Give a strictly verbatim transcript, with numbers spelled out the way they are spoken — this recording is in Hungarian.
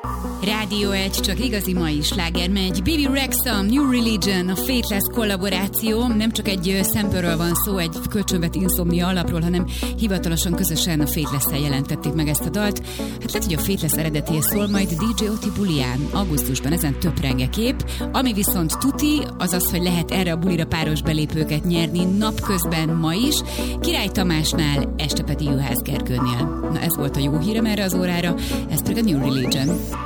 Rádió egy, csak igazi mai sláger megy. Bibi Rexha, New Religion, a Faithless kollaboráció. Nem csak egy szempőről van szó, egy kölcsönvet Insomnia alapról, hanem hivatalosan közösen a Faithless-szel jelentették meg ezt a dalt. Hát lehet, hogy a Faithless eredetéhez szól majd dé dzsé Oti buliján. Augusztusban ezen töprenge kép. Ami viszont tuti, az az, hogy lehet erre a bulira páros belépőket nyerni napközben ma is. Király Tamásnál, este pedig Juhász Gergőnél. Na ez volt a jó hírem erre az órára, ez pedig a New Religion.